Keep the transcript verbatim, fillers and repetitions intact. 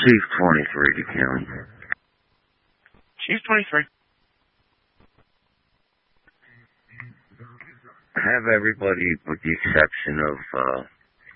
Chief twenty-three to county. Chief twenty-three. Have everybody, with the exception of uh,